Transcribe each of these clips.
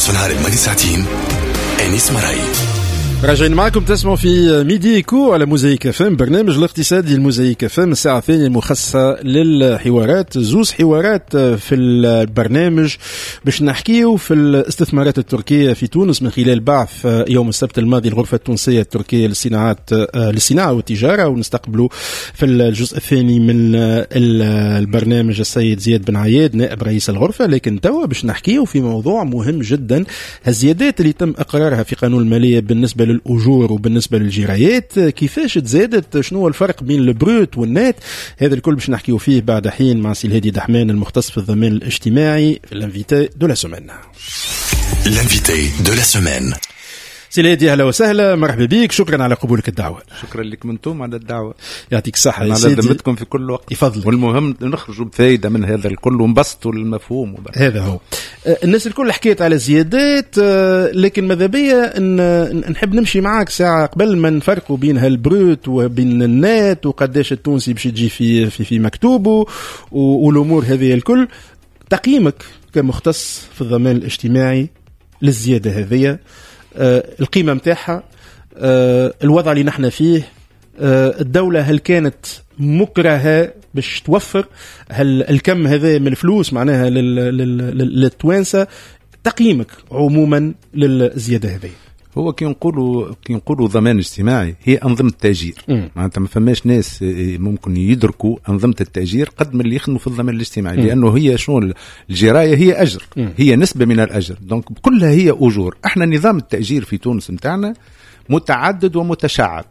نصف نهار الماضي ساعتين أنيس مراي. راجعين معكم تسمعوا في ميدي إيكو على موزايك FM، برنامج الاقتصادي الموزايك FM، الساعة الثانية المخصصة للحوارات. زوز حوارات في البرنامج باش نحكيو في الاستثمارات التركية في تونس من خلال بعث يوم السبت الماضي الغرفة التونسية التركية للصناعة والتجارة، ونستقبلوا في الجزء الثاني من البرنامج السيد زياد بن عياد نائب رئيس الغرفة. لكن توا باش نحكيو في موضوع مهم جدا، الزيادات اللي تم إقرارها في قانون المالية بالنسبة للأجور وبالنسبة للجرايات، كيفاش تزادت، شنو هو الفرق بين البروت والنات. هذا الكل باش نحكيو فيه بعد حين مع سي الهادي دحمان المختص في الضمان الاجتماعي في الانفيتي دو لا سومين. الانفيتي دو لا سومين. سي الهادي اهلا وسهلا، مرحبا بك، شكرا على قبولك الدعوه. شكرا لكم انتم على الدعوه، يعطيك الصحه يا سيدي، على ذمتكم في كل وقت. يفضل. والمهم نخرجوا بفائده من هذا الكل ونبسطوا المفهوم هذا هو. الناس الكل حكيت على الزيادات، لكن ماذا بيا نحب نمشي معاك ساعه قبل ما نفرقوا بين هالبروت وبين النات وقداش التونسي باش يجي في مكتوبه والامور هذه الكل. تقييمك كمختص في الضمان الاجتماعي للزياده هذه، القيمة متاعها، الوضع اللي نحن فيه، الدولة هل كانت مكرهة باش توفر هل الكم هذا من الفلوس معناها للتوانسة؟ تقييمك عموما للزيادة هذه. هو كي نقولوا ضمان اجتماعي هي أنظمة التأجير، معناتها ما فماش ناس ممكن يدركوا أنظمة التأجير قد من اللي يخدموا في الضمان الاجتماعي، لأنه هي شنو الجراية، هي أجر، هي نسبة من الأجر، دونك كلها هي أجور. احنا نظام التأجير في تونس متاعنا متعدد ومتشعب،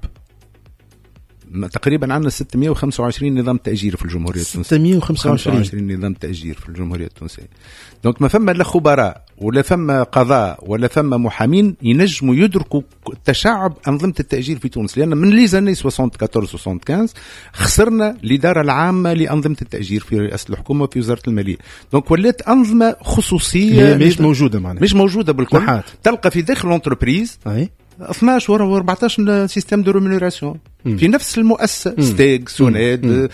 تقريبا عندنا 625 نظام تأجير في الجمهورية التونسية. 625 نظام تأجير في الجمهورية التونسية. دونك ما فما لا خبراء ولا فما قضاء ولا فما محامين ينجموا يدركوا تشعب أنظمة التأجير في تونس، لأن من لي زاني 74-75 خسرنا الإدارة العامة لأنظمة التأجير في رئاسة الحكومة في وزارة المالية. دونك ولات أنظمة خصوصية مش موجودة معنا، مش موجودة بالكل. تلقى في داخل الانتربريز 12 و 14 سيستم دو ريمونيراسيون في نفس المؤسسة، ستيغ، سوناد،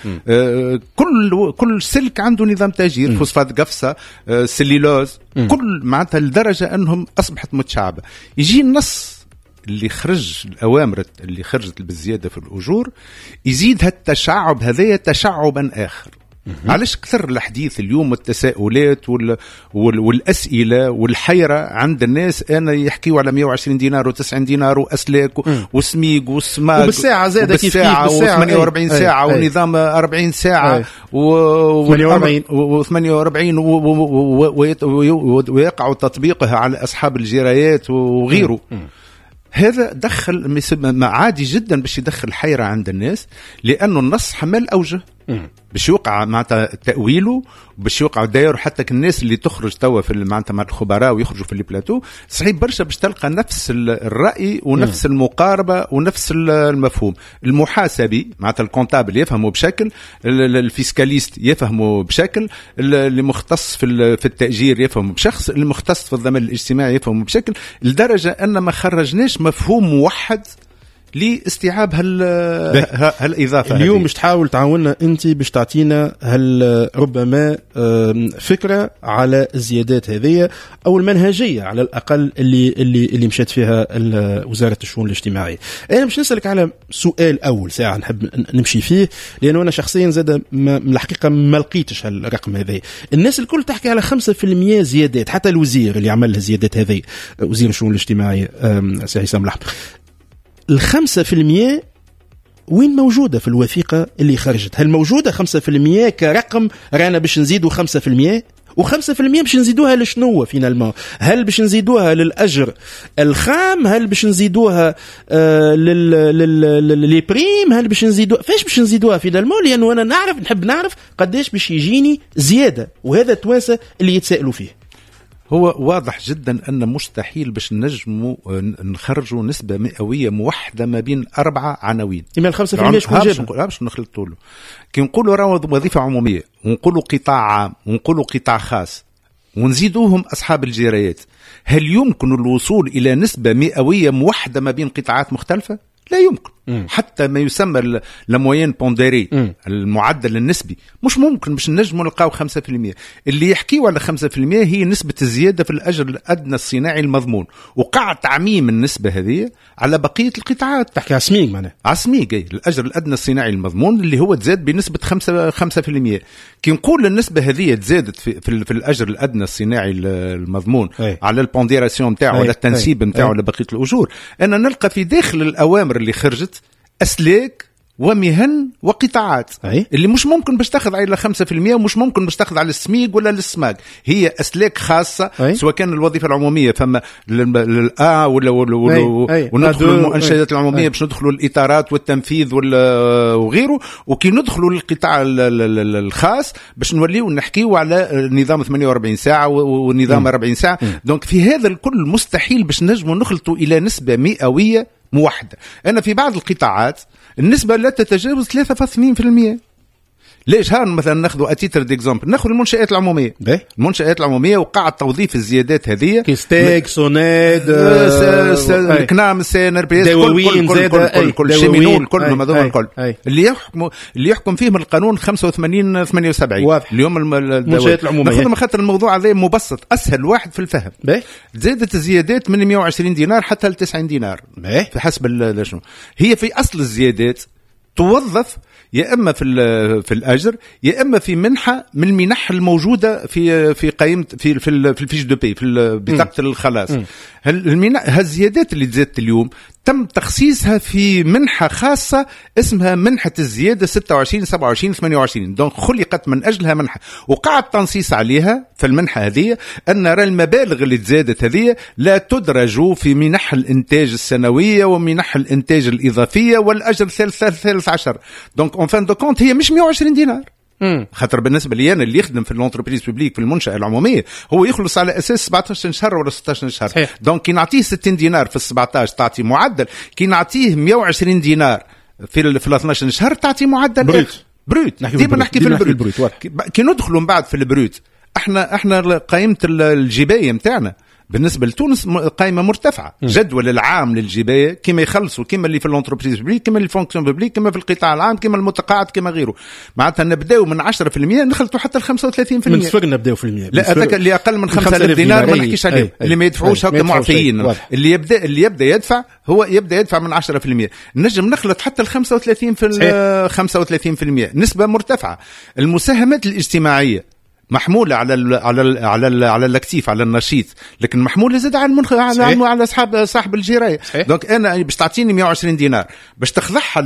كل سلك عنده نظام تأجير، فوسفات قفصة، سليلوز، كل معناتها لدرجة أنهم أصبحت متشعبة. يجي النص اللي خرج، الأوامر اللي خرجت بالزيادة في الأجور، يزيد هالتشعب هذايا تشعبا آخر. علاش كثر الحديث اليوم والتساؤلات والأسئلة والحيرة عند الناس؟ أنا يحكيوا على 120 دينار و90 دينار وأسلاك وسميق والسماق وبالساعة زادة كيف و48 ساعة ونظام 40 ساعة و48 ويقع تطبيقها على أصحاب الجرايات وغيره. هذا دخل عادي جدا باش يدخل حيرة عند الناس، لأنه النص حمل أوجه باش يوقع معناتها تأويله، باش يوقع داير حتى الناس اللي تخرج توا في معناتها مع الخبراء ويخرجوا في البلاتو صحيح برشا باش تلقى نفس الرأي ونفس المقاربة ونفس المفهوم. المحاسبي معناتها الكونتابل يفهموا بشكل، الفيسكاليست يفهموا بشكل، اللي مختص في التأجير يفهموا بشخص، المختص في الضمان الاجتماعي يفهموا بشكل، لدرجة أن ما خرجناش مفهوم موحد لاستيعاب هالإضافة. اليوم مش تحاول تعاوننا أنت باش تعطينا ربما فكرة على الزيادات هذه أو المنهجية على الأقل اللي مشات فيها وزارة الشؤون الاجتماعية. أنا مش نسألك على سؤال أول ساعة نحب نمشي فيه، لأنه أنا شخصيا زاد من الحقيقة ما لقيتش هالرقم هذا. الناس الكل تحكي على 5% زيادات، حتى الوزير اللي عمل الزيادات هذه وزير الشؤون الاجتماعية سي حسام الأحمر. 5% وين موجودة في الوثيقة اللي خرجت؟ هل موجودة 5% كرقم رانا باش نزيدوا 5%؟ و5% باش نزيدوها لشنو فينالمون؟ هل باش نزيدوها للأجر الخام؟ هل باش نزيدوها للي بريم؟ هل باش نزيدوها فاش باش نزيدوها فينالمون؟ لأنه أنا نحب نعرف قداش باش يجيني زيادة، وهذا التوانسة اللي يتسائلوا فيه. هو واضح جدا أن مستحيل باش نجموا نخرجوا نسبة مئوية موحدة ما بين 4 عناوين. إما 5% شكون جابها؟ لا باش نخلطوا له. كي نقولوا راهو وظيفة عمومية، ونقولوا قطاع عام، ونقولوا قطاع خاص، ونزيدوهم أصحاب الجرايات، هل يمكن الوصول إلى نسبة مئوية موحدة ما بين قطاعات مختلفة؟ لا يمكن. حتى ما يسمى الموين بونديري، المعدل النسبي، مش ممكن باش نجموا نلقاو 5%. اللي يحكيوا على 5% هي نسبة الزيادة في الأجر الأدنى الصناعي المضمون، وقع تعميم النسبة هذه على بقية القطاعات. تحكي عسميق معناها عسميق، الأجر الأدنى الصناعي المضمون اللي هو تزاد بنسبة 5%. كي نقول النسبة هذه تزادت في الأجر الأدنى الصناعي المضمون على البونديراسيون نتاعو، على التنسيب نتاعو على بقية الأجور، أنا نلقى في داخل الأوامر اللي خرجت أسلاك ومهن وقطاعات اللي مش ممكن باش تاخذ على 5%، ومش ممكن باش تاخذ على السميق ولا السماق. هي أسلاك خاصة، سواء كان الوظيفة العمومية فما ولا وندخلوا المنشآت العمومية باش ندخلوا الإطارات والتنفيذ وغيره، وكي ندخلوا للقطاع الخاص باش نوليو نحكيو على نظام 48 ساعة ونظام 40 ساعة. دونك في هذا الكل مستحيل باش نجموا نخلطوا إلى نسبة مئوية موحدة. أنا في بعض القطاعات النسبة لا تتجاوز 3.2%. ليش؟ هان مثلا ناخذوا اتيتر ديكزامبل، ناخذ المنشآت العموميه. المنشآت العموميه وقع توظيف الزيادات هذه كيستيك سوناد الكنام السينر بيس كل شيمينول كل هذول الكل اللي يحكم فيهم القانون 85-78 اليوم المنشآت العموميه. ناخذ خاطر الموضوع هذا مبسط، اسهل واحد في الفهم. زادت الزيادات من 120 دينار حتى ل 90 دينار في حسب شنو هي. في اصل الزيادات توظف يا اما في الاجر، يا اما في منحه من المنح الموجوده في قائمه في الفيش دو بي، في بطاقه الخلاص. هالزيادات اللي تزادت اليوم تم تخصيصها في منحه خاصه اسمها منحه الزياده 26 27 28. دونك خلقت من اجلها منحه، وقع التنصيص عليها في المنحه هذه ان نرى المبالغ اللي تزادت هذه لا تدرج في منح الانتاج السنويه ومنح الانتاج الاضافيه والاجر ثالث عشر. دونك اون فان دو كونت هي مش 120 دينار. خاطر بالنسبه لي انا اللي يخدم في الانتربريز بوبليك في المنشاه العموميه هو يخلص على اساس 17 شهر ولا 16 شهر. دونك كي نعطيه 60 دينار في 17 تعطي معدل، كي نعطيه 120 دينار في 12 شهر تعطي معدل بروت. ديما نحكي في البروت. كي ندخلوا من بعد في البروت، احنا قائمه الجبايه نتاعنا بالنسبه لتونس قائمه مرتفعه. جدول العام للجبايه كما يخلصوا كما اللي في الانتربريز بوبليك، كما اللي في الفونكسيون بوبليك، كما في القطاع العام، كما المتقاعد، كما غيره. معناتها نبداو من 10% نخلطوا حتى ل 35%. من صفر نبداو في المية. لا هذاك اللي اقل من 5000 دينار ما نحكيش عليه، اللي ما يدفعوش هكا معفيين. اللي يبدا يدفع هو يبدا يدفع من 10%. نجم نخلط حتى ال 35% نسبه مرتفعه. المساهمات الاجتماعيه محمولة على الاكتيف، على النشيط، لكن محمولة زاد على صاحب الجراية. دونك أنا باش تعطيني 120 دينار باش تخضعها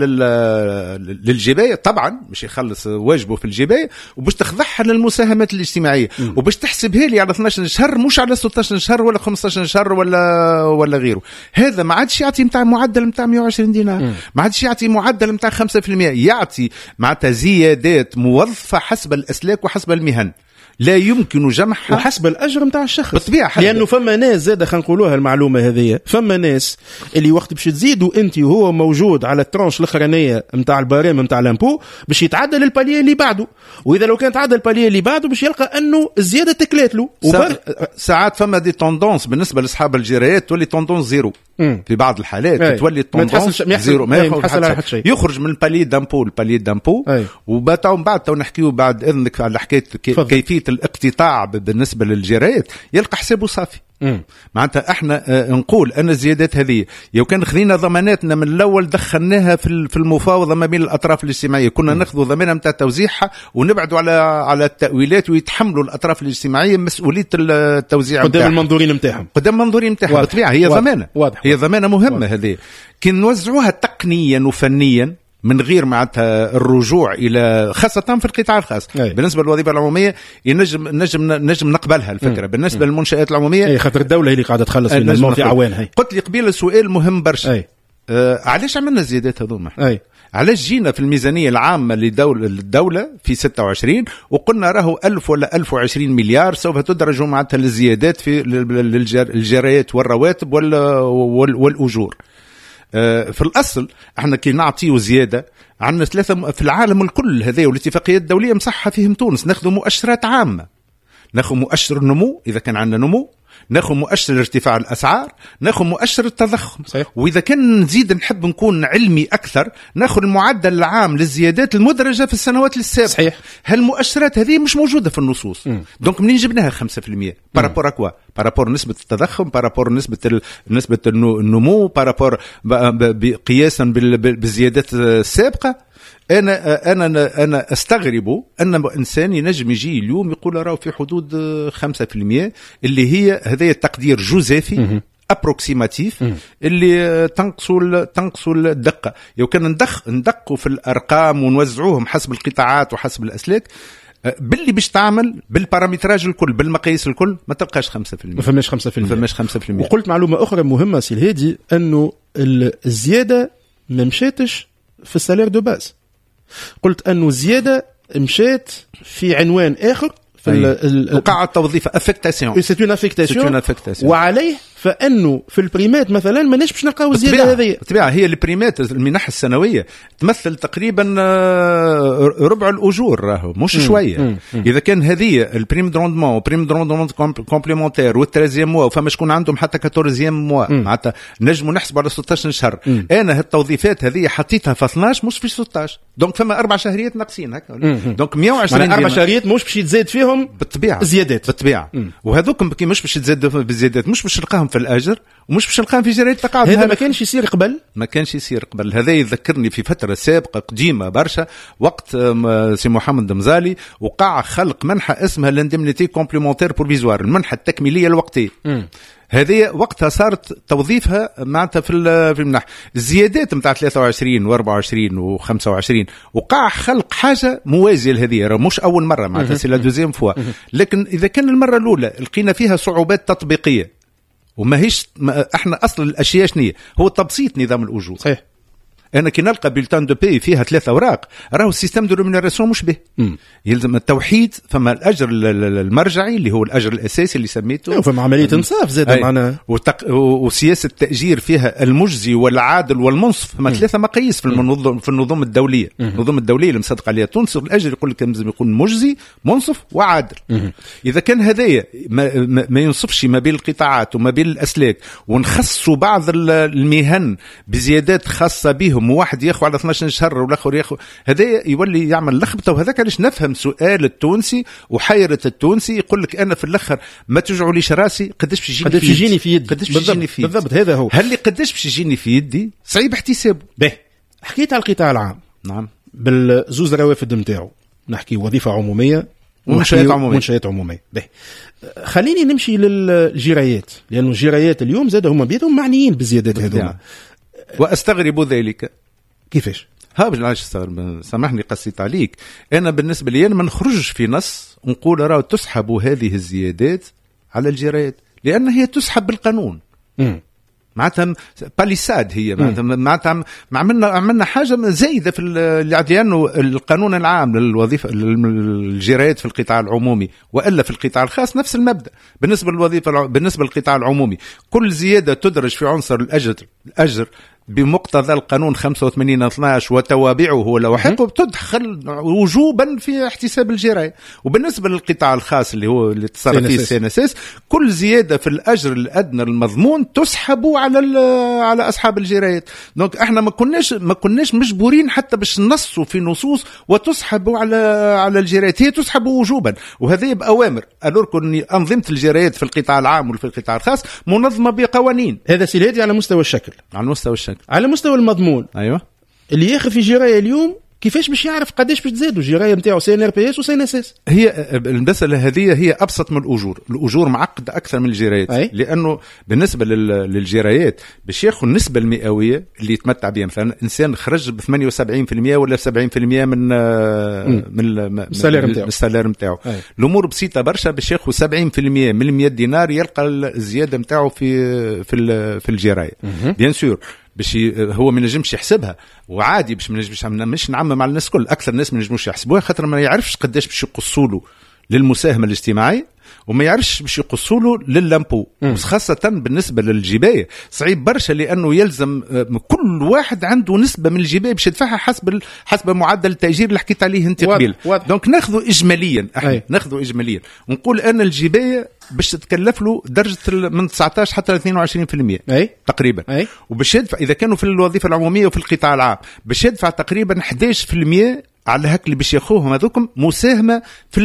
للجباية، طبعا مش يخلص واجبه في الجباية، وباش تخضعها للمساهمات الاجتماعية، وباش تحسبها لي على 12 شهر مش على 16 شهر ولا 15 شهر ولا غيره. هذا ما عادش يعطي متاع معدل متاع 120 دينار، ما عادش يعطي معدل متاع 5%، يعطي معناتها زيادات موظفة حسب الأسلاك وحسب المهن لا يمكن جمعها وحسب الأجر متاع الشخص بالطبيعة. لأنه فما ناس زادة خلينا نقولوها المعلومة هذه، فما ناس اللي وقت باش تزيدوا أنت وهو موجود على الترانش الأخرانية متاع البارام متاع الامبو باش يتعدل الباليه اللي بعده، وإذا لو كان تعدل الباليه اللي بعده باش يلقى أنه الزيادة تكلات له. ساعات فما دي توندونس بالنسبة لأصحاب الجرايات تولي توندونس زيرو في بعض الحالات، تولي التوندونس زيرو ما يحصل على شيء. يخرج من الباليه دامبو وبعد نحكيو بعد إذنك على حكاية كيفية الاقتطاع بالنسبة للجرايات، يلقى حسابه صافي. معناتها احنا نقول ان الزيادات هذه لو كان خذينا ضماناتنا من الاول دخلناها في المفاوضه ما بين الاطراف الاجتماعيه، كنا ناخذوا ضمانه نتاع توزيعها ونبعدوا على التاويلات، ويتحملوا الاطراف الاجتماعيه مسؤوليه التوزيع قدام المنظورين نتاعهم بالطبيعه. هي ضمانه مهمه هذه. كي نوزعوها تقنيا وفنيا من غير معناتها الرجوع الى خاصه في القطاع الخاص. بالنسبه للوظيفه العموميه نجم نقبلها الفكره. بالنسبه للمنشآت العموميه خاطر الدوله هي اللي قاعده تخلص من المال في عوان. قلت لي قبيل سؤال مهم برشا، علاش عملنا الزيادات هذوما؟ علاش جينا في الميزانيه العامه للدوله في 26 وقلنا راهو 1000 ولا 1020 مليار سوف تدرج معناتها للزيادات في الجرايات والرواتب والاجور. في الأصل احنا كي نعطيه زيادة عندنا ثلاثة في العالم الكل هذه، والاتفاقيات الدولية مصحة فيهم تونس. ناخذ مؤشرات عامة، ناخذ مؤشر النمو إذا كان عندنا نمو، ناخذ مؤشر ارتفاع الاسعار، ناخذ مؤشر التضخم. صحيح. واذا كان نزيد نحب نكون علمي اكثر ناخذ المعدل العام للزيادات المدرجه في السنوات السابقه. صحيح. هالمؤشرات هذه مش موجوده في النصوص. دونك منين جبناها 5%؟ بارابور اكوا؟ بارابور نسبه التضخم، بارابور نسبه النمو، بارابور قياسا بالزيادات السابقه. أنا أستغرب أن إنسان ينجم يجي اليوم يقول راه في حدود 5% اللي هي هذا التقدير جوزافي ابروكسيماتيف اللي تنقصوا الدقة. لو كان ندقوا في الأرقام ونوزعوهم حسب القطاعات وحسب الأسلاك باللي باش تعمل بالبارامتراج الكل بالمقاييس الكل ما تلقاش 5%. ما فماش 5%. وقلت معلومة أخرى مهمة سي الهادي أنه الزيادة ما مشاتش في السالير دو باز. قلت أنه الزيادة مشات في عنوان آخر في وقع التوظيف افكتاسيون. سي اون افكتاسيون. وعليه فانه في البريمات مثلا ماناش باش نلقاو الزياده هذه. بالطبيعه هي البريمات المنح السنويه تمثل تقريبا ربع الاجور، راهو مش شويه. اذا كان هذه البريم دوندمون وبريم دوندمون كومبليمونتير والترازيام موا وفما شكون عندهم حتى 14 موا معناتها نجموا نحسبوا على 16 شهر. انا هالتوظيفات هذه حطيتها في 12 مش في 16، دونك فما 4 شهريات ناقصين هكا. دونك 120 4 شهريات مش باش يتزاد فيهم بالطبيعه زيادات بالطبيعه. وهذوك كي مش باش يتزادوا بالزيادات مش باش نلقاهم في الاجر ومش باش نلقاهم في جريده التقاعد. هذا ما كانش يصير قبل، ما كانش يصير قبل. هذا يذكرني في فتره سابقه قديمه برشا وقت سي محمد دمزالي وقع خلق منحه اسمها الاندمنيتي كومبليمونتير بروفيزوار، المنحه التكميليه الوقتيه. هذه وقتها صارت توظيفها معناتها في المنح. الزيادات نتاع 23 و24 و25 وقع خلق حاجه موازيه لهذه، مش اول مره معناتها سي لا دوزيام فوا. لكن اذا كان المره الاولى لقينا فيها صعوبات تطبيقيه وما هيش احنا اصل الاشياء شنية هو تبسيط نظام الاجور. صحيح. انا كي نلقى بيلتان دو بي فيها 3 اوراق راهو السيستم دو ريمونيراسيون مش به. يلزم التوحيد. فما الاجر المرجعي اللي هو الاجر الاساسي اللي سميته، وفما عمليه انصاف زاد معنا، وسياسه التاجير فيها المجزي والعادل والمنصف. فما 3 مقاييس في النظم الدوليه. النظم الدوليه اللي مصدق عليها تونس الاجر يقول لك لازم يكون مجزي منصف وعادل. اذا كان هذايا ما ينصفش ما بين القطاعات وما بين الاسلاك ونخصوا بعض المهن بزيادات خاصه بهم وواحد ياخذ على 12 شهر والاخر ياخذ، هذا يولي يعمل لخبطه. وهذاك علاش نفهم سؤال التونسي وحيره التونسي يقول لك انا في الاخر ما تجعوا ليش راسي قداش باش يجيني في يدي. بالضبط هذا هو. هل قداش باش يجيني في يدي صعيب احتسابه. به حكيت على القطاع العام. نعم. بالزوز روافد نتاعو نحكي وظيفه عموميه ومنشآت عموميه. به خليني نمشي للجرايات، لانه الجرايات اليوم زاد هم بيدهم معنيين بالزيادات هذوما. واستغرب ذلك. كيفاش؟ بالعكس استغرب، سامحني قصيت عليك. انا بالنسبه لي أنا ما نخرجش في نص نقول راه تسحب هذه الزيادات على الجرايات، لان هي تسحب بالقانون. معناتها باليساد هي معناتها عملنا حاجه زايده في لانه القانون العام للوظيفه الجرايات في القطاع العمومي والا في القطاع الخاص نفس المبدا. بالنسبه للوظيفه بالنسبه للقطاع العمومي كل زياده تدرج في عنصر الاجر بمقتضى القانون 85/12 وتوابعه ولوحقه تدخل وجوبا في احتساب الجراية. وبالنسبة للقطاع الخاص اللي هو اللي تصرف فيه السينسس كل زيادة في الأجر الأدنى المضمون تسحب على أصحاب الجرايات. دونك احنا ما كناش مجبورين حتى باش نصوا في نصوص وتسحب على الجرايات، هي تسحب وجوبا. وهذه بأوامر ألوركم أنظمة الجرايات في القطاع العام وفي القطاع الخاص منظمة بقوانين. هذا سيلادي على مستوى الشكل، على مستوى المضمون. ايوه اللي ياخذ في جرايه اليوم كيفاش باش يعرف قداش باش تزادوا الجرايه نتاعو سي ان ار بي اس وسي ان اس اس؟ هي المساله هذه هي ابسط من الاجور معقده اكثر من الجرايات. لانه بالنسبه للجرايات باش ياخذ النسبه المئويه اللي يتمتع بها مثلا انسان خرج ب 78% ولا 70% من السالير نتاعو. الامور بسيطه برشا. باش ياخذ 70% من 100 دينار يلقى الزياده نتاعو في الجرايه. بيان سور باش هو ما نجمش يحسبها، وعادي باش ما نجمش نعمم على الناس كل. اكثر الناس ما نجموش يحسبوها خاطر ما يعرفش قداش باش يقصوا له للمساهمه الاجتماعيه وما يعرفش باش يقصوا له لللامبو، خاصة بالنسبة للجباية صعيب برشا، لأنه يلزم كل واحد عنده نسبة من الجباية باش يدفعها حسب معدل التأجير اللي حكيت عليه انت قبل. دونك ناخذه إجماليا، ناخذه إجماليا ونقول أن الجباية باش تتكلف له درجة من 19 حتى 22% تقريبا، وباش يدفع إذا كانوا في الوظيفة العمومية وفي القطاع العام باش يدفع تقريبا 11% على هاك اللي باش ياخوهم هذوكم مساهمه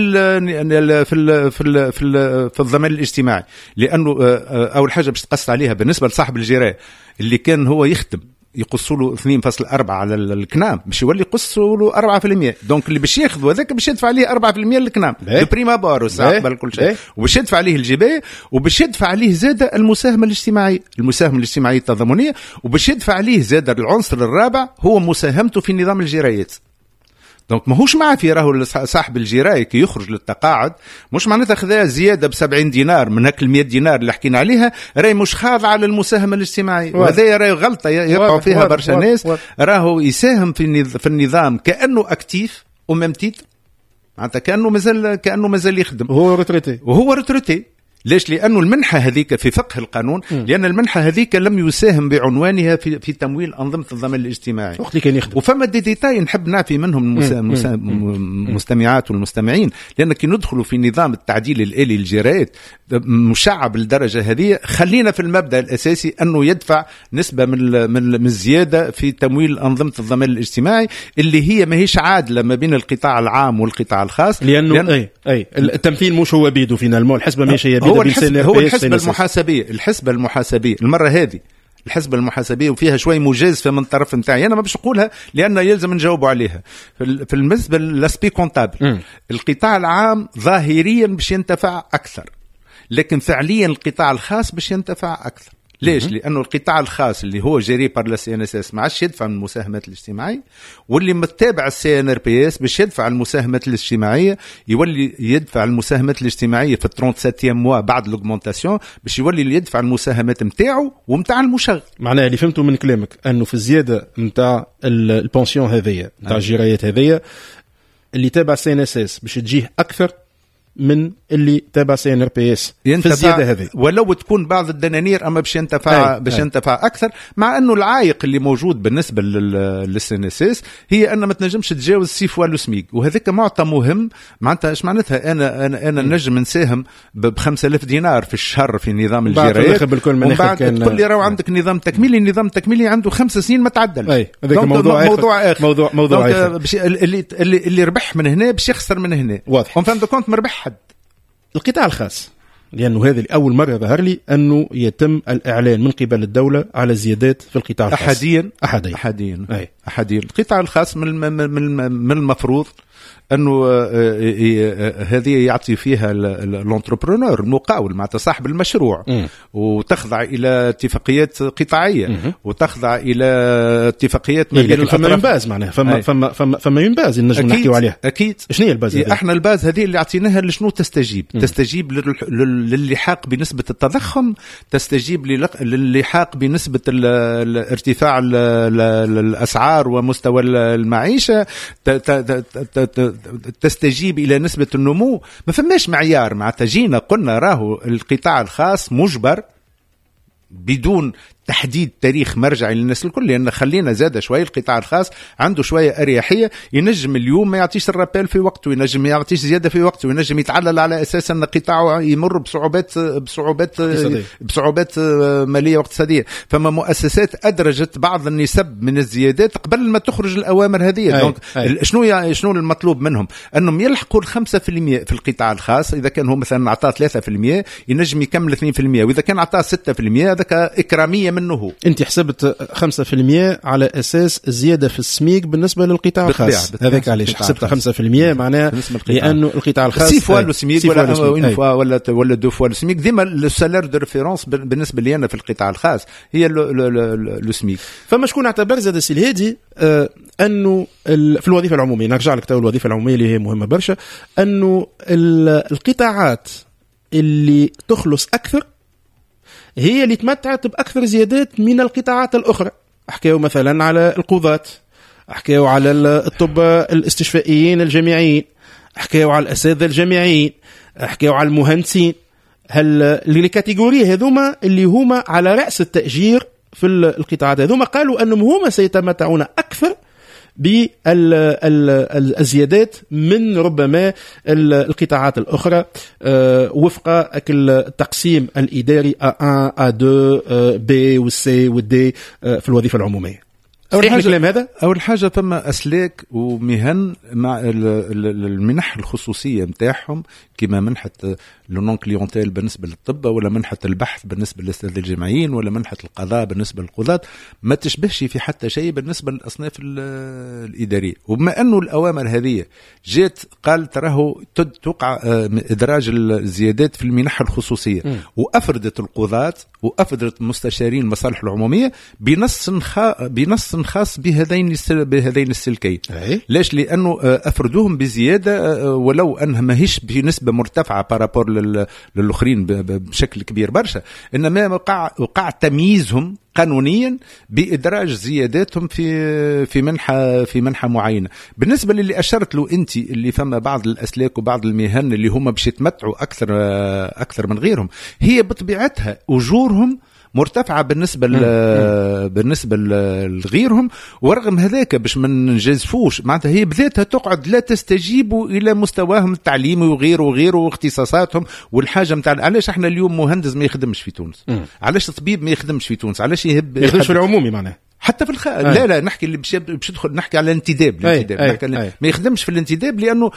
في الضمان الاجتماعي. لانه اول حاجه باش تقص عليها بالنسبه لصاحب الجيران اللي كان هو يخدم يقصوا له 2.4 على الكنام باش يولي يقصوا له 4%. دونك اللي باش ياخذوا هذاك باش يدفع عليه 4% للكنام البريما بار قبل كل شيء، وباش يدفع عليه الجبايه، وباش يدفع عليه زاده المساهمه الاجتماعيه التضامنيه، وباش يدفع عليه زاده العنصر الرابع هو مساهمته في نظام الجرايات. دونك ماهوش معافي راهو صاحب الجرايه كي يخرج للتقاعد مش معناتها خذا زياده ب70 دينار من هاك ال100 دينار اللي حكينا عليها، راهي مش خاضعه للمساهمه الاجتماعيه، وهذا راهي غلطه يقعوا فيها برشا ناس. راهو يساهم في النظام كانه اكتيف وممتيت، معناتها كانه مازال يخدم وهو ريتريتي. ليش؟ لأنه المنحة هذيك في فقه القانون، لأن المنحة هذيك لم يساهم بعنوانها في تمويل أنظمة الضمان الاجتماعي وقت اللي كان يخدم. وفما ديتاي نحب نعفي منهم المستمعات والمستمعين، لأن كي ندخلوا في نظام التعديل الآلي للجرايات مشعب للدرجة هذه، خلينا في المبدأ الأساسي أنه يدفع نسبة من الزيادة في تمويل أنظمة الضمان الاجتماعي اللي هي ما هيش عادلة ما بين القطاع العام والقطاع الخاص. لأن التمثيل مش هو بيدو فينا المول الحسبة مش هي هو الحسبة المحاسبية المرة هذه الحسبة المحاسبية وفيها شوي مجازفة من طرف نتاعي أنا ما باش أقولها لأن يلزم نجاوبوا عليها. في المسبة لاسبي كونتابل القطاع العام ظاهريا باش ينتفع أكثر، لكن فعليا القطاع الخاص باش ينتفع أكثر. ليش؟ لأنه القطاع الخاص اللي هو جيري بار لا CNSS ما عادش يدفع من المساهمات الاجتماعية، واللي متابع CNRPS باش يدفع المساهمات الاجتماعية يولي يدفع المساهمات الاجتماعية في 37 موا بعد لوغمونتاسيون باش يولي يدفع المساهمات نتاعو ومتاع المشغل. معناها اللي فهمته من كلامك أنه في الزيادة نتاع البنسيون هذية نتاع الجرايات هذية اللي تابع CNSS باش تجيه أكثر من اللي تابع CNRPS في الزيادة هذه، ولو تكون بعض الدنانير أما باش ينتفع أكثر. مع أنه العائق اللي موجود بالنسبة للCNSS هي أن ما تنجمش تتجاوز 6 فوا لو سميك، وهذاك معطى مهم. معناتها إيش معناتها أنا نجم نساهم ب5000 دينار في الشهر في نظام الجرايات، ومن بعد تقول لي راهو عندك نظام تكميلي، النظام التكميلي عنده 5 سنين ما تعدل. هذاك موضوع آخر. موضوع اللي ربح من هنا باش يخسر من هنا. واضح. وفهمت كونت مربح القطاع الخاص، لأنه هذه أول مرة ظهر لي أنه يتم الإعلان من قبل الدولة على زيادات في القطاع الخاص أحديا. القطاع الخاص من المفروض أنه هذه يعطي فيها الانتربرونور المقاول مع صاحب المشروع، وتخضع إلى اتفاقيات قطاعية وتخضع إلى اتفاقيات ما بين الأطراف. فما ينباز معناها فما ينباز نجم نحكيو عليها. أكيد. شنو هي الباز هذه؟ احنا الباز هذه اللي عطيناها لشنو تستجيب للحاق بنسبة التضخم، تستجيب للحاق بنسبة ارتفاع الأسعار ومستوى المعيشة، تستجيب إلى نسبة النمو. ما فماش معيار. معناتها جينا قلنا راهو القطاع الخاص مجبر بدون تحديد تاريخ مرجعي للناس الكل، لأن خلينا زاد شوية القطاع الخاص عنده شوية أريحية، ينجم اليوم ما يعطيش الرابيل في وقته، ينجم ما يعطيش زيادة في وقته، ينجم يتعلل على أساس أن قطاعه يمر بصعوبات مالية واقتصادية. فما مؤسسات أدرجت بعض النسب من الزيادات قبل ما تخرج الأوامر هذه. شنو المطلوب منهم؟ أنهم يلحقوا 5% في القطاع الخاص. إذا كان هو مثلا عطاه 3% ينجم يكمل 2%، وإذا كان عطاه 6% هذاك إكرامية منه. انت حسبت 5% على اساس الزياده في السميك بالنسبه للقطاع الخاص. هذاك علاش حسبت 5%؟ معناها لانه القطاع الخاص 6 فوا لو سميك ولا 2 فوا لو سميك. ديما السالير دو ريفيرونس بالنسبه لي انا في القطاع الخاص هي لو سميك. فما شكون اعتبر زاد السي الهادي انه في الوظيفه العموميه، نرجع لك تو الوظيفه العموميه اللي هي مهمه برشا، انه القطاعات اللي تخلص اكثر هي اللي تمتعت بأكثر زيادات من القطاعات الأخرى. أحكيو مثلا على القضاة، أحكيو على الطب الاستشفائيين الجامعيين، حكاوا على الأساتذة الجامعيين، حكاوا على المهندسين. هل الكاتيجوري هذوما اللي هما على رأس التأجير في القطاعات هذوما قالوا أنهم هما سيتمتعون أكثر بالزيادات من ربما القطاعات الأخرى وفق التقسيم الإداري A1 A2 B والC والD في الوظيفة العمومية. أول حاجة ثم أسلاك ومهن مع المنح الخصوصية متاعهم كما منحة لونون كليونتيل بالنسبة للطب، ولا منحة البحث بالنسبة للأساتذة الجامعيين، ولا منحة القضاء بالنسبة للقضاة، ما تشبهش في حتى شيء بالنسبة للأصناف الإدارية. وبما أنه الأوامر هذه جات قال تراه توقع إدراج الزيادات في المنح الخصوصية، وأفردت القضاة وأفردت مستشارين المصالح العمومية بنص خاص بهذين السلكين. ليش؟ لأنه أفردوهم بزيادة ولو أنها ماهيش بنسبة مرتفعة بارابور للآخرين بشكل كبير برشا، إنما وقع تمييزهم قانونيا بإدراج زياداتهم في منحة معينة. بالنسبة للي أشرت له أنت اللي فما بعض الأسلاك وبعض المهن اللي هم باش يتمتعوا أكثر من غيرهم، هي بطبيعتها أجورهم مرتفعة بالنسبة لغيرهم، ورغم هذاك باش ما نجازفوش معناتها هي بذاتها تقعد لا تستجيب إلى مستواهم التعليمي وغيره واختصاصاتهم والحاجة متاع. علاش احنا اليوم مهندس ما يخدمش في تونس؟ علاش طبيب ما يخدمش في تونس؟ علاش يخدمش في العمومي معناه حتى في لا نحكي اللي باش يدخل، نحكي على الانتداب. ما يخدمش في الانتداب لانه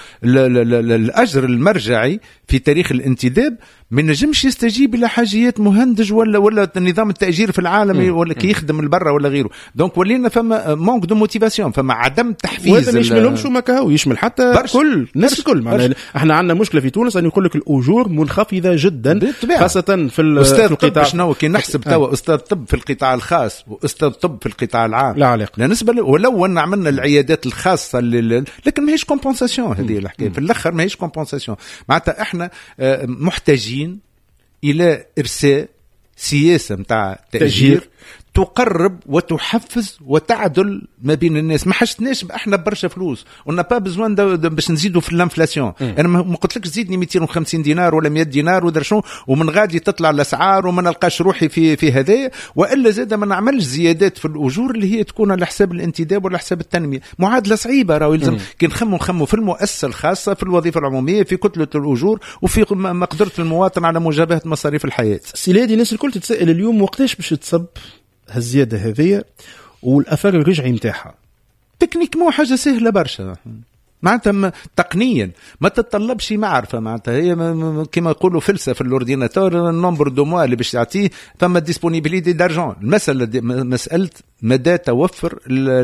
الاجر المرجعي في تاريخ الانتداب ما نجمش يستجيب الى حاجيات مهندج ولا نظام التاجير في العالم ولا كي يخدم لبرا ولا غيره. دونك ولينا فما مونك دو موتيفاسيون، فما عدم تحفيز. وهذا ما يشملهمش وما كهو يشمل حتى كل الناس الكل. احنا عندنا مشكله في تونس ان يقول لك الاجور منخفضه جدا خاصه في القطاع. شنو كي نحسب توا استاذ طب في القطاع الخاص واستاذ طب في القطاع العام لا علاقه بالنسبه ولو ان عملنا العيادات الخاصه لكن ما هيش كومبنساسيون. هذه الحكايه في الاخر ما هيش كومبنساسيون. معناتها احنا محتاجين الى ارساء سياسه نتاع تأجير تقرب وتحفز وتعدل ما بين الناس. ما حشتناش احنا برشا فلوس ونا با بزوان باش نزيدوا في الانفلاسيون. انا ما قلتلكش زيدني 250 دينار ولا 100 دينار ودرشون ومن غادي تطلع الاسعار وما نلقاش روحي في هذايا، والا زاد ما نعملش زيادات في الاجور اللي هي تكون على حساب الانتداب ولا حساب التنميه. معادله صعيبه راهو يلزم كي نخمو في المؤسسه الخاصه في الوظيفه العموميه في كتله الاجور وفي مقدره المواطن على مجابهه مصاريف الحياه. سيلادي الناس الكل تتساءل اليوم وقتاش باش تصب هالزيادة هذية والأثر الرجعي متاعها؟ تكنيك مو حاجة سهلة برشا، معناتها تقنيا ما تتطلبش معرفة. معناتها هي كما يقولوا فلسفة في الاورديناتور النمبر دو موا اللي باش تعطيه ثم ديسبونيبيليتي دارجون. مسألة مدى توفر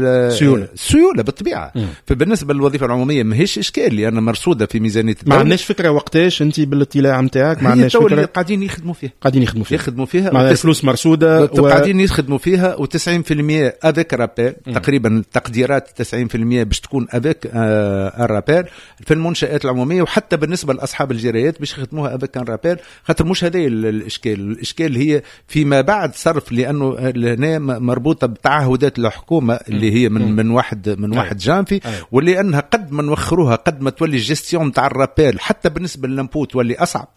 السيولة بالطبيعة. فبالنسبة للوظيفة العمومية ماهيش إشكال لأن مرصودة في ميزانية الدولة. ما عندناش فكرة وقتاش أنت بالاطلاع نتاعك؟ ما عندناش فكرة. قاعدين يخدموا فيها مع فلوس مرصودة قاعدين يخدموا فيها و90% أذاك رابيل تقريبا تقديرات 90% باش تكون أذاك الرابيل في المنشآت العمومية، وحتى بالنسبة لأصحاب الجرايات باش يخدموها أذاك الرابيل. خاطر مش هذا الإشكال هي فيما بعد صرف، لأنه هنا مربوطة تعهدات الحكومة اللي هي من واحد جانفي، واللي أنها قد ما نوخروها قد ما تولي الجستيون تاع الرابيل حتى بالنسبة للنبو تولي أصعب،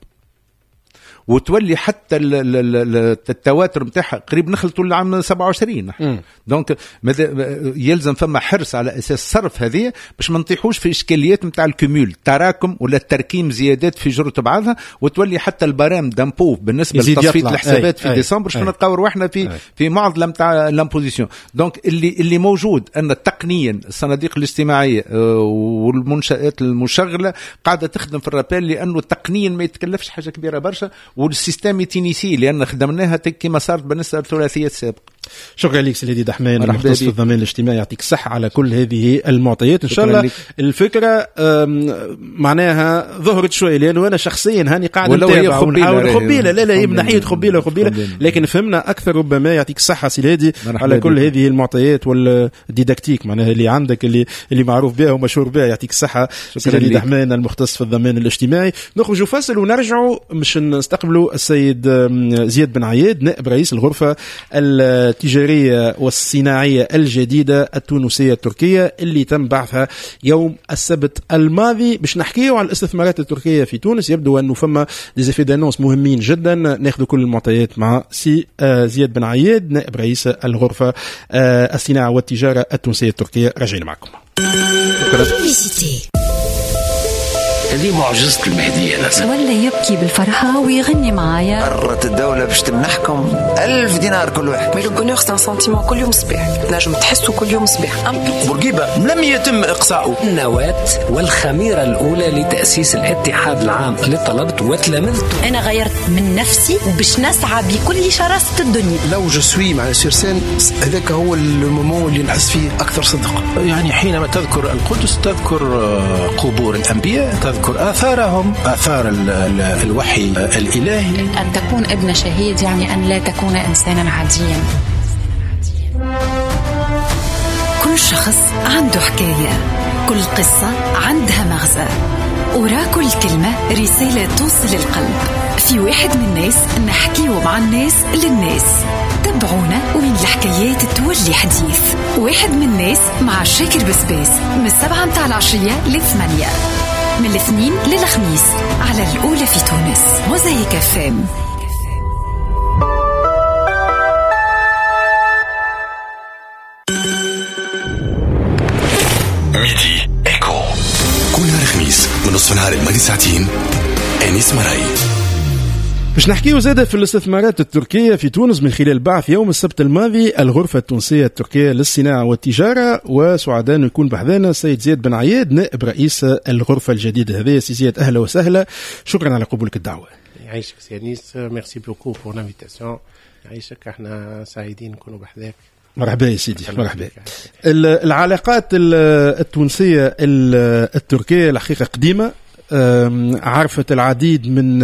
وتولي حتى التواتر متاعها قريب نخلطوا العام 27. دونك يلزم فما حرص على اساس صرف هذه باش ما نطيحوش في اشكاليات نتاع الكمول تراكم ولا التركيم زيادات في جرة بعضها، وتولي حتى البرام دامبو بالنسبه لتصفيه الحسابات في ديسمبر باش نلقاو رواحنا في معضله نتاع لامبوزيسيون. دونك اللي موجود ان تقنيا الصناديق الاجتماعيه والمنشآت المشغله قاعده تخدم في الرابيل لانه تقنيا ما يتكلفش حاجه كبيره برشا، والسيستم تونسي لأن خدمناها كما صارت بالنسبة للثلاثية السابقة. شكرا لك سيدي دحمان المختص في الضمان الاجتماعي، يعطيك الصحة على كل هذه المعطيات. إن شاء الله لك. الفكرة معناها ظهرت شوي لأنه أنا شخصيا هاني قاعد نتابع ونحاول خبيلة لا هي من ناحية خبيلة لكن فهمنا أكثر ربما. يعطيك الصحة سيدي على كل هذه المعطيات والديداكتيك معناها اللي عندك اللي معروف بها ومشهور بها. يعطيك الصحة سيدي دحمان المختص في الضمان الاجتماعي. نخرجوا فاصل ونرجعوا مش نستقبلوا السيد زياد بن عياد نائب رئيس الغرفة التجارية والصناعية الجديدة التونسية التركية اللي تم بعثها يوم السبت الماضي. باش نحكيو على الاستثمارات التركية في تونس. يبدو أنه فما ديزيفي دانونس مهمين جدا. ناخذ كل المعطيات مع سي زياد بن عياد نائب رئيس الغرفة الصناعة والتجارة التونسية التركية. راجعين معكم. هذه معجزة المهدية لازم. ولا يبكي بالفرحة ويغني معايا. قررت الدولة باش تمنحكم 1000 دينار كل واحد. مي لو بونور سان سنتيمون كل يوم صباح. نجم تحسوا كل يوم صباح. بورقيبة لم يتم إقصاؤه. النواة والخميرة الأولى لتأسيس الاتحاد العام اللي طلبت وتلمذت. أنا غيرت من نفسي باش نسعى بكل شراسة الدنيا. لو جسوي مع سيرسين هذاك هو المومون اللي نحس فيه أكثر صدق. يعني حينما تذكر القدس تذكر قبور الأنبياء، تذكر آثارهم، آثار الوحي الإلهي. أن تكون ابن شهيد يعني أن لا تكون إنسانا عاديا. كل شخص عنده حكاية، كل قصة عندها مغزى، ورا كل كلمة رسالة توصل القلب. في واحد من الناس نحكيه مع الناس للناس. تابعونا وين الحكايات تولي حديث. واحد من الناس مع شاكر بسباس من 7 متاع العشية ل8 من الاثنين للخميس على الأولى في تونس. موزايك FM. ميدي إيكو كل نهار خميس من نصف النهار الماضي ساعتين. أنيس مراي. باش نحكيو زادة في الاستثمارات التركية في تونس من خلال بعث يوم السبت الماضي الغرفة التونسية التركية للصناعة والتجارة. وسعداء أن يكون بحذانا السيد زياد بن عياد نائب رئيس الغرفة الجديدة هذه. سي زياد أهلا وسهلا، شكرا على قبولك الدعوة. يعيشك سي أنيس، ميرسي بوكو بور لانفيتاسيون. يعيشك، احنا سعيدين نكونوا بحذاك. مرحبا يا سيدي، مرحبا. العلاقات التونسية التركية الحقيقة قديمة، عرفت العديد من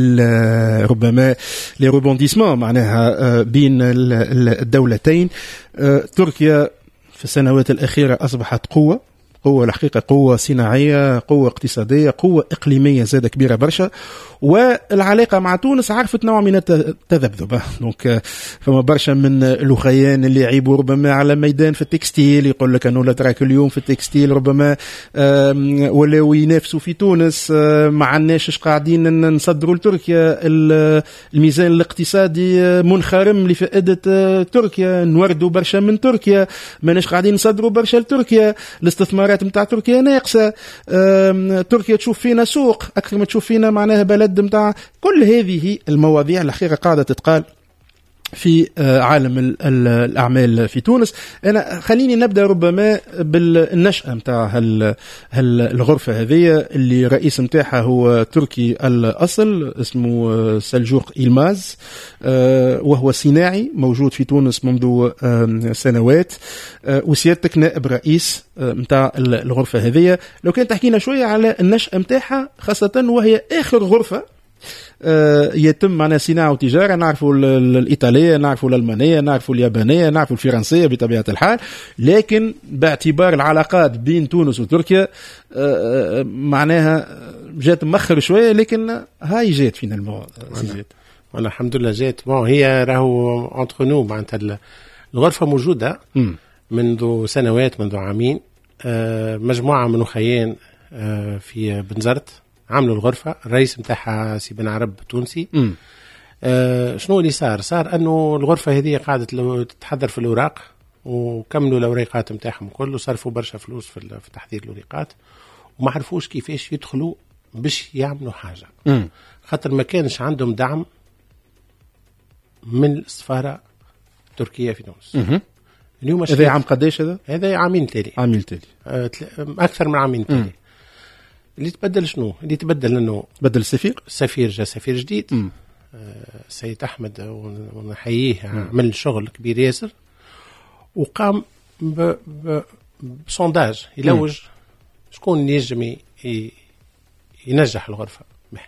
ربما لي روبونديسمون معناها بين الدولتين. تركيا في السنوات الأخيرة أصبحت قوة الحقيقة، قوة صناعية، قوة اقتصادية، قوة إقليمية زادة كبيرة برشا. والعلاقة مع تونس عرفت نوع من التذبذب. دونك فما برشا من الأخيان اللي يعيبوا ربما على ميدان في التكستيل، يقول لك أنه لا تراك اليوم في التكستيل ربما ولاو ينافسوا في تونس، ما عناش قاعدين نصدروا لتركيا، الميزان الاقتصادي منخرم لفائدة تركيا، نوردوا برشا من تركيا، ماناش قاعدين نصدروا برشا لتركيا، الاستثمارات متاع تركيا ناقصة، تركيا تشوف فينا سوق أكثر ما تشوف فينا معناها بلد متاع. كل هذه المواضيع الحقيقة قاعدة تتقال في عالم الأعمال في تونس. أنا خليني نبدأ ربما بالنشأة متاع الغرفة هذه اللي رئيس متاعها هو تركي الأصل، اسمه سلجوق إلماز، وهو صناعي موجود في تونس منذ سنوات، وسيادتك نائب رئيس متاع الغرفة هذه. لو كان تحكينا شوية على النشأة متاعها، خاصة وهي آخر غرفة يتم معنا صناعة وتجارة. نعرفوا الإيطالية، نعرفوا الألمانية، نعرفوا اليابانية، نعرفوا الفرنسية بطبيعة الحال، لكن باعتبار العلاقات بين تونس وتركيا معناها جات مخر شوية، لكن هاي جات فينا الموضوع. والله الحمد لله جات. هي راهو انتر نو معناتها الغرفة موجودة منذ سنوات، منذ عامين. مجموعة من أخيان في بنزرت عملوا الغرفة. الرئيس متاعها سي بن عرب تونسي. شنو اللي صار أنه الغرفة هذه قاعدة تتحضر في الأوراق، وكملوا الأوراقات متاعهم كله، صرفوا برشا فلوس في تحضير الأوراقات، وما عرفوش كيفاش يدخلوا باش يعملوا حاجة، خاطر ما كانش عندهم دعم من السفارة التركية في تونس. اليوم هذا عام قديش هذا؟ هذا عامين تالي. أكثر من عامين تالي. اللي تبدل شنو؟ اللي تبدل انه بدل السفير جاء سفير جديد. سيد احمد ونحييه، عمل شغل كبير ياسر، وقام بسونداج يلوج شكون ينجم ينجح الغرفة.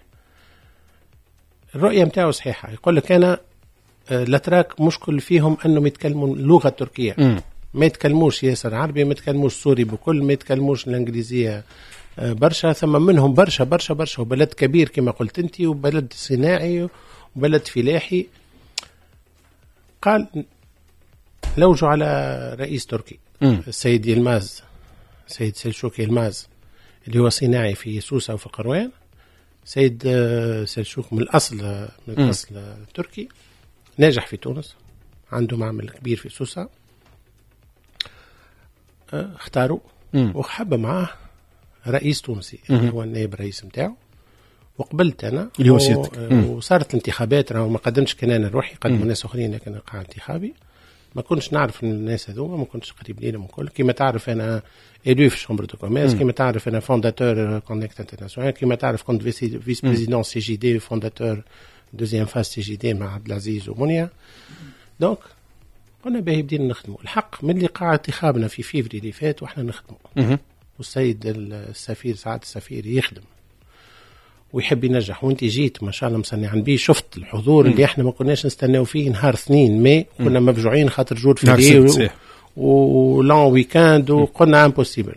الرؤية متاعه صحيحة. يقول لك أنا الأتراك مشكل فيهم أنهم يتكلموا اللغة التركية، ما يتكلموش ياسر عربي، ما يتكلموش سوري بكل، ما يتكلموش الإنجليزية برشا. ثم منهم برشا برشا برشا، وبلد كبير كما قلت انت، وبلد صناعي وبلد فلاحي. قال لوجوا على رئيس تركي السيد يلماز، سيد سلشوك يلماز، اللي هو صناعي في سوسة وفي القروان. سيد سلشوك من الأصل تركي، ناجح في تونس، عنده معمل كبير في سوسة. اختاروا وحب معاه رئيس تونسي اللي هو النائب الرئيس متاعه، وقبلت أنا اللي هو سيادتك. وصارت الانتخابات، ما قدمتش كان أنا روحي، قدموا ناس آخرين، لكن قاع انتخابي. ما كنتش نعرف الناس هذوما، ما كنتش قريب ليهم الكل. كما تعرف أنا إيدو في شامبر دو كوميرس، كما تعرف أنا فونداتور كونكت انترناسيونال، كما تعرف كنت فيس بريزيدون سي جي دي، فونداتور دوزيام فاز سي جي دي مع عبد العزيز ومنيا. دونك قلنا باهي بدينا نخدموا. الحق من اللي قاع انتخابنا في فيفري اللي فات واحنا نخدموا، والسيد السفير سعادة السفير يخدم ويحب ينجح. وانت جيت ما شاء الله مصنعا بيه، شفت الحضور اللي احنا ما كناش نستناو فيه نهار اثنين ماي، كنا مفجوعين خاطر جور فيديو ولون ويكاند، وقلنا امبوسيبل.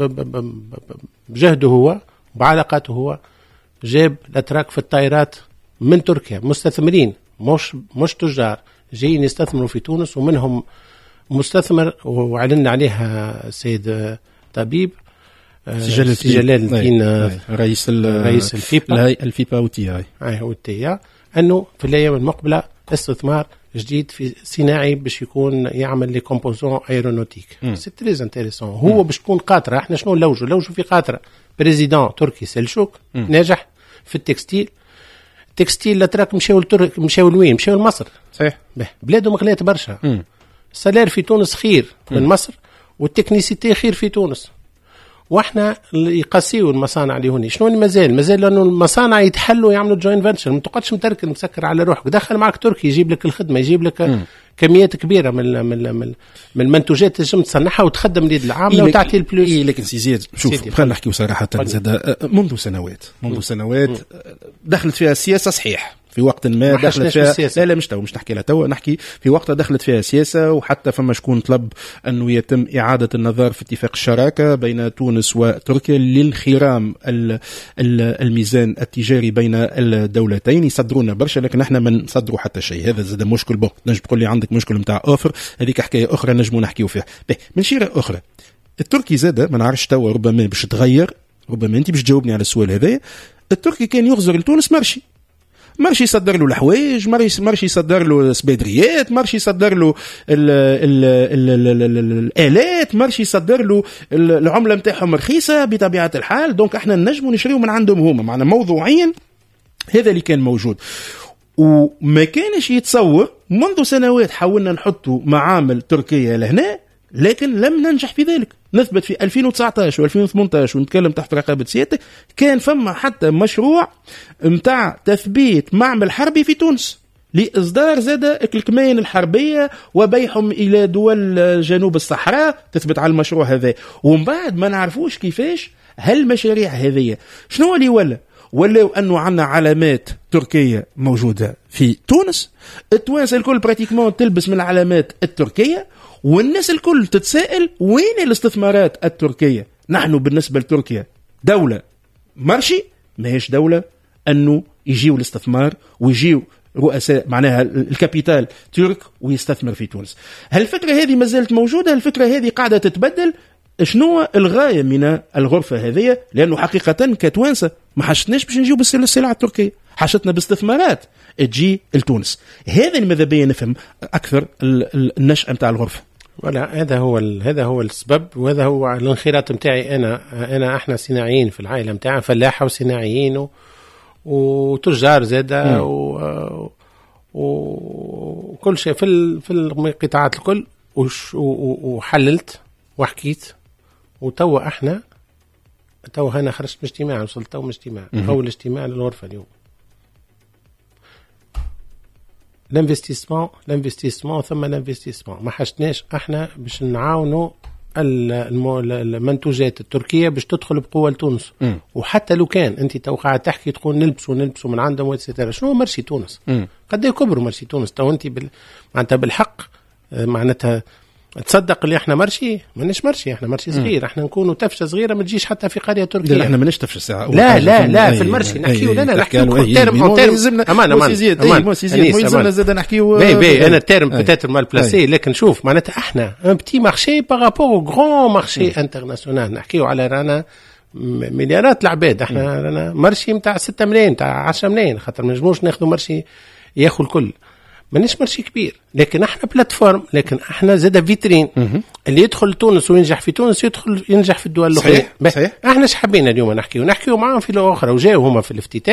بجهده هو بعلاقاته هو جاب الاتراك في الطائرات من تركيا، مستثمرين مش تجار جايين يستثمروا في تونس، ومنهم مستثمر وعلن عليها السيد طبيب جلال الدين رئيس الفيبا وتيا، انه في الايام المقبله استثمار جديد في صناعي باش يكون يعمل لي كومبوزون ايرونوتيك. سي تريز انتريسون. هو باش تكون قاطره. احنا شنو لوجو في قاطره بريزيدون تركي سلشوك ناجح في التكستيل. الاتراك مشاو لوين؟ مشاو لمصر. صحيح. بلادهم غلات برشا. السالير في تونس خير من مصر، والتكنيسيتي خير في تونس. واحنا يقاسيوا المصانع اللي هوني. شنو مازال لانه المصانع يتحلوا يعملوا جوين فنتشر. ما تقعدش متركن مسكر على روحك. دخل معك تركي يجيب لك الخدمه، يجيب لك كميات كبيره من المنتوجات تنجم تصنعها وتخدم اليد العامله وتعطي البلوس. لكن سي زياد شوف، خلينا نحكيو صراحه زاد. منذ سنوات دخلت فيها السياسه، صحيح في وقت ما دخلت فيها لا مش نحكي لها توا، نحكي في وقتها دخلت فيها سياسة. وحتى فما شكون طلب أنه يتم إعادة النظر في اتفاق الشراكة بين تونس وتركيا للخرام الميزان التجاري بين الدولتين. يصدرونا برشا لكن احنا ما نصدروا حتى شيء. هذا زاد مشكل. نجم تقول لي عندك مشكل متاع أوفر، هذيك حكاية أخرى نجموا نحكيو فيها. من شيرة أخرى التركي زاد ما نعرفش توا، ربما باش تغير، ربما أنت باش تجاوبني على السؤال هذا. التركي كان يغزر لتونس مرشي يصدر له الحوايج، مرشي يصدر له سبيدريات، مرشي يصدر له الآلات، مرشي يصدر له العملة متاعهم رخيصة بطبيعة الحال. دونك احنا نجموا نشريو من عندهم هما، معنا موضوعيا هذا اللي كان موجود. وما كانش يتصور منذ سنوات حاولنا نحطوا معامل تركيا لهنا، لكن لم ننجح في ذلك. نثبت في 2019 و2018 ونتكلم تحت رقابة سيادتك، كان فما حتى مشروع متاع تثبيت معمل حربي في تونس لإصدار زاد الكمائن الحربية وبيعهم إلى دول جنوب الصحراء. تثبت على المشروع هذا، ومن بعد ما نعرفوش كيفاش هالمشاريع هذه شنو اللي ولا أنه عنا علامات تركية موجودة في تونس. التوانسة الكل براتيكمون تلبس من العلامات التركية، والناس الكل تتساءل وين الاستثمارات التركية. نحن بالنسبة لتركيا دولة مرشي، ما هيش دولة أنه يجيو الاستثمار ويجيو رؤساء معناها الكابيتال ترك ويستثمر في تونس. هالفكرة هذه ما زالت موجودة، الفكرة هذه قاعدة تتبدل. شنو الغاية من الغرفة هذه؟ لأنه حقيقة كتوانسة ما حشتناش باش نجيو بالسلع التركية، حشتنا باستثمارات تجي لتونس. هذا اللي ماذا بيا نفهم أكثر النشأة متاع الغرفة. ولا هذا هو السبب، وهذا هو الانخراط متاعي. أنا احنا صناعيين في العائلة متاعنا، فلاحة وصناعيين وتجار زادة وكل شيء في القطاعات الكل. وحللت وحكيت، وتوا أنا خرجت من اجتماع، وصلت توا من اجتماع، أول اجتماع للغرفة اليوم. الانفستيسمون ثم الانفستيسمون. ما حشتناش احنا باش نعاونوا المنتوجات التركية باش تدخل بقوة لتونس. وحتى لو كان انت تو قاعد تحكي تقول نلبسوا من عندهم واتسيتيرا، شنو مرشي تونس؟ قد يكبروا مرشي تونس تو انت معناتها بالحق، معناتها تصدق اللي احنا مرشي مانيش مرشي، احنا مرشي صغير، احنا نكونوا تفشه صغيره ما تجيش حتى في قريه تركيه. لا احنا مانيش تفشه ساعه. لا في المرشي نحكيو، لا نحكيو تيرم امان زاد نحكيو انا تيرم بتاتر مال بلاسي، لكن شوف معناتها احنا ان بتي مارشي بارابور غران مارشي انترناسيونال، نحكيو على رانا مليارات العباد، احنا رانا مرشي نتاع 6 ملايين نتاع 10 ملايين، خاطر ما نجموش ناخذوا مرشي ياخذ الكل، مانيش مرشي كبير، لكن احنا بلاتفورم، لكن احنا زاد فيترين. اللي يدخل تونس وينجح في تونس يدخل ينجح في الدول الاخرى. صحيح. احنا ايش حبينا اليوم نحكيو معاهم في لغه اخرى، وجاوا هما في الافتتاح